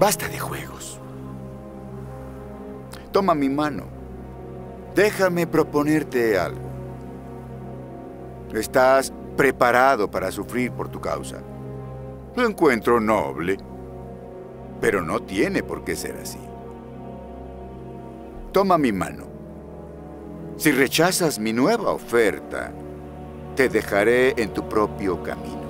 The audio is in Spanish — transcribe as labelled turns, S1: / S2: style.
S1: Basta de juegos. Toma mi mano. Déjame proponerte algo. ¿Estás preparado para sufrir por tu causa? Lo encuentro noble, pero no tiene por qué ser así. Toma mi mano. Si rechazas mi nueva oferta, te dejaré en tu propio camino.